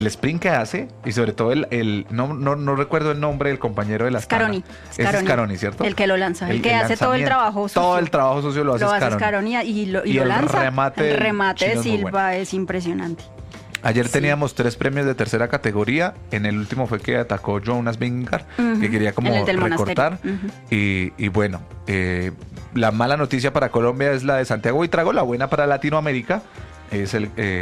el sprint que hace, y sobre todo no recuerdo el nombre del compañero de la Scaroni. Ese es Scaroni, ¿cierto? El que lo lanza, el que hace todo el trabajo sucio. Todo el trabajo sucio lo hace Scaroni y lo lanza. El remate de Silva es impresionante. Ayer teníamos 3 premios de tercera categoría. En el último fue que atacó Jonas Vingegaard, que quería como recortar. Y bueno, la mala noticia para Colombia es la de Santiago Buitrago. La buena para Latinoamérica es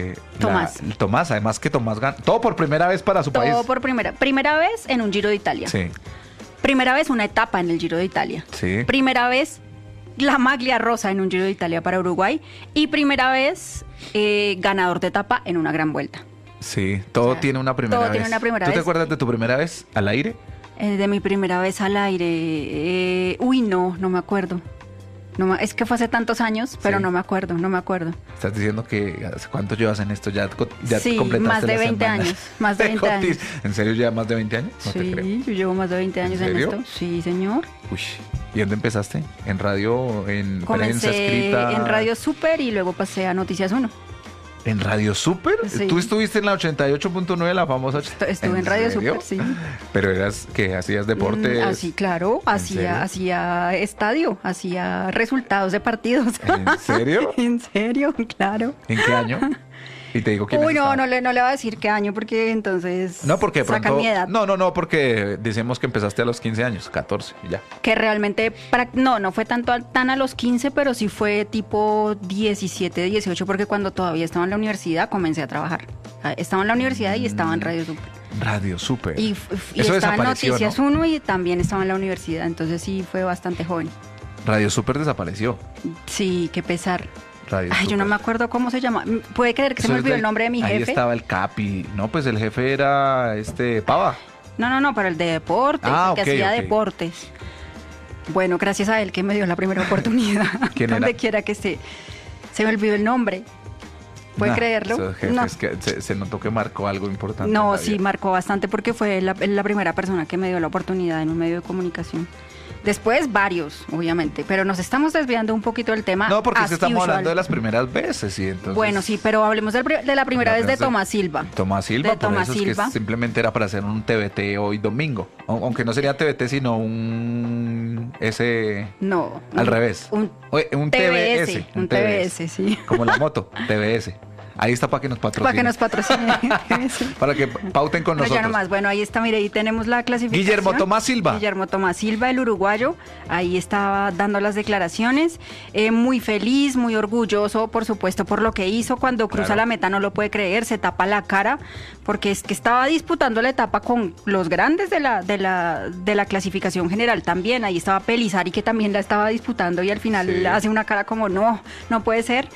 Tomás. Además que Tomás gana. Todo por primera vez para su país. Todo por primera vez en un Giro de Italia. Sí. Primera vez una etapa en el Giro de Italia. Sí. Primera vez la maglia rosa en un Giro de Italia para Uruguay. Y primera vez ganador de etapa en una gran vuelta. Sí, todo tiene una primera vez. Tiene una primera ¿Tú vez. te acuerdas de tu primera vez al aire? De mi primera vez al aire. No me acuerdo. Es que fue hace tantos años, pero sí. No me acuerdo. Estás diciendo que ¿hace cuánto llevas en esto? Ya sí, completaste más de la 20 semana. años. Más de 20 años. ¿En serio llevas más de 20 años? No sí, te creo. Yo llevo más de 20 años en esto. Sí, señor. Uy, ¿y dónde empezaste? ¿En radio? ¿En prensa Comencé escrita? en Radio Super y luego pasé a Noticias 1. ¿En Radio Super? Sí. ¿Tú estuviste en la 88.9, la famosa? Estuve en Radio Super, sí. ¿Pero que hacías deportes? Así, claro. Hacía estadio, hacía resultados de partidos. ¿En serio? En serio, claro. ¿En qué año? Y te digo quién no le voy a decir qué año porque entonces no, porque saca mi edad. No, porque decimos que empezaste a los 15 años, 14, ya. Que realmente, no fue tan a los 15, pero sí fue tipo 17, 18, porque cuando todavía estaba en la universidad comencé a trabajar. Estaba en la universidad y estaba en Radio Super. Radio Super. Y estaba en Noticias 1 y también estaba en la universidad, entonces sí fue bastante joven. Radio Super desapareció. Sí, qué pesar. Yo no me acuerdo cómo se llama. ¿Puede creer que se me olvidó el nombre de mi jefe? Ahí estaba el Capi. No, pues el jefe era Pava. No, pero el de deportes, que hacía deportes. Bueno, gracias a él que me dio la primera oportunidad. ¿Quién Donde era? quiera que esté. Se me olvidó el nombre. ¿Puede creerlo? No. Es que se notó que marcó algo importante. No, sí, marcó bastante porque fue la primera persona que me dio la oportunidad en un medio de comunicación. Después varios, obviamente, pero nos estamos desviando un poquito del tema. No, porque estamos hablando de las primeras veces, y entonces. Bueno, sí, pero hablemos de la primera vez de Tomás Silva. Tomás Silva, por eso es que simplemente era para hacer un TBT hoy domingo. Aunque no sería TBT, sino un No. Al revés. Un TBS. Un TBS, sí. Como la moto, TBS. Ahí está para que nos patrocinen. Para que nos patrocinen. Para que pauten con nosotros. Ya nomás, bueno, ahí está, mire, ahí tenemos la clasificación. Guillermo Tomás Silva, el uruguayo, ahí estaba dando las declaraciones, muy feliz, muy orgulloso, por supuesto, por lo que hizo. Cuando cruza la meta no lo puede creer, se tapa la cara, porque es que estaba disputando la etapa con los grandes de la clasificación general también. Ahí estaba Pelizari, que también la estaba disputando, y al final hace una cara como, no puede ser.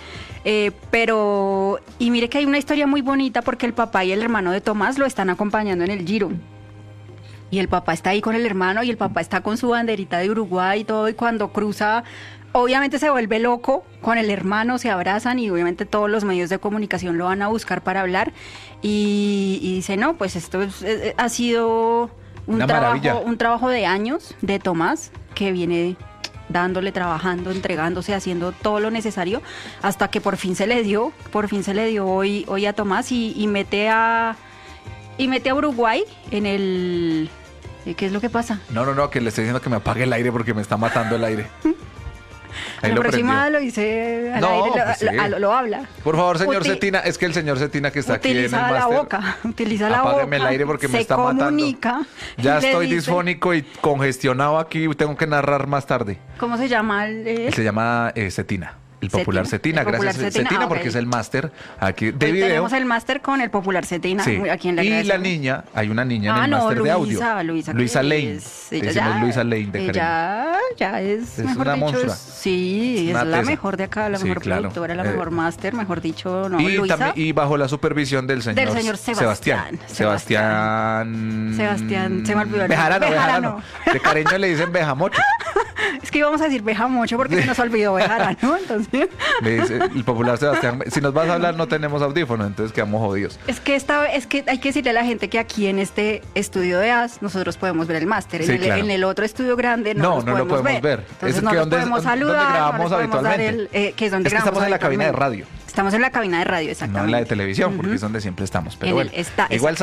Y mire que hay una historia muy bonita porque el papá y el hermano de Tomás lo están acompañando en el Giro. Y el papá está ahí con el hermano y el papá está con su banderita de Uruguay y todo. Y cuando cruza, obviamente se vuelve loco con el hermano, se abrazan y obviamente todos los medios de comunicación lo van a buscar para hablar. Y dice, no, pues esto ha sido un trabajo de años de Tomás que viene dándole, trabajando, entregándose, haciendo todo lo necesario hasta que por fin se le dio hoy a Tomás y mete a Uruguay en el... ¿Qué es lo que pasa? No, que le estoy diciendo que me apague el aire porque me está matando el aire. La próxima lo hice al aire, lo habla. Por favor, señor Cetina, es que el señor Cetina que está aquí en el máster. Utiliza la boca. Apágueme el aire porque me está comunica, matando. Ya estoy disfónico y congestionado aquí, tengo que narrar más tarde. ¿Cómo se llama? Él se llama Cetina. El popular Cetina, gracias Cetina, porque es el máster aquí de video. Tenemos el máster con el popular Cetina, a quien le agradecemos. Y la niña, hay una niña en el máster de audio. Luisa Lane. Decimos Luisa Lane de cariño. Ya es mejor una dicho, monstrua. Sí, es la mejor de acá, la mejor productora, la mejor máster, mejor dicho, no, Luisa. Y bajo la supervisión del señor Sebastián, se me olvidó. Bejarano. De cariño le dicen Bejamocho. Es que íbamos a decir Bejamocho porque se nos olvidó Bejarano, entonces. Le dice el popular Sebastián, si nos vas a hablar no tenemos audífonos, entonces quedamos jodidos. Es que hay que decirle a la gente que aquí en este estudio de AS nosotros podemos ver el máster. En el otro estudio grande no lo podemos ver. Entonces no nos podemos saludar. ¿Dónde grabamos no habitualmente? Que es donde estamos en la cabina de radio. Estamos en la cabina de radio, exactamente. No en la de televisión, porque es donde siempre estamos. Pero bueno, igual